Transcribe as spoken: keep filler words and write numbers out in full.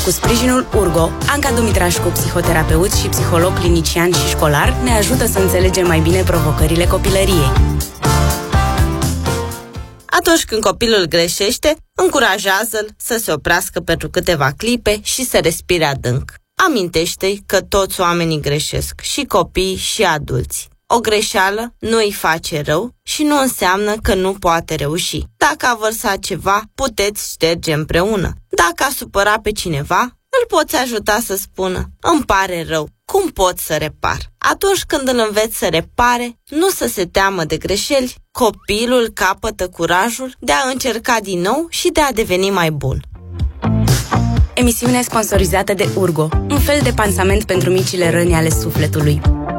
Cu sprijinul Urgo, Anca Dumitrașcu, psihoterapeut și psiholog clinician și școlar, ne ajută să înțelegem mai bine provocările copilăriei. Atunci când copilul greșește, încurajează-l să se oprească pentru câteva clipe și să respire adânc. Amintește-i că toți oamenii greșesc, și copii și adulți. O greșeală nu îi face rău și nu înseamnă că nu poate reuși. Dacă a vărsat ceva, puteți șterge împreună. Dacă a supărat pe cineva, îl poți ajuta să spună: îmi pare rău, cum pot să repar? Atunci când îl înveți să repare, nu să se teamă de greșeli, copilul capătă curajul de a încerca din nou și de a deveni mai bun. Emisiune sponsorizată de Urgo, un fel de pansament pentru micile răni ale sufletului.